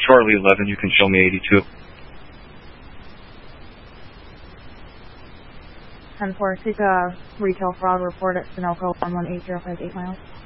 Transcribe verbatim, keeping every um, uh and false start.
Charlie eleven, you can show me eighty-two. ten four, seek a retail fraud report at Sunoco one one eight zero five eight miles.